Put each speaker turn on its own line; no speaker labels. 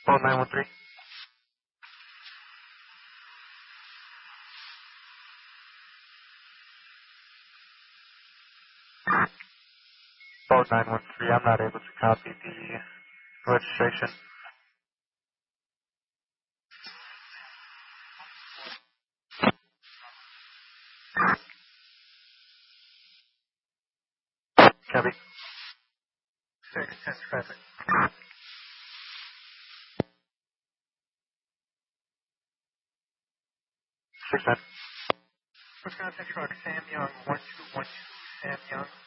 Boat 913. Boat 913, I'm not able to copy the registration. Copy. 610 traffic. 610. Wisconsin truck, Sam Young, 1212 Sam Young.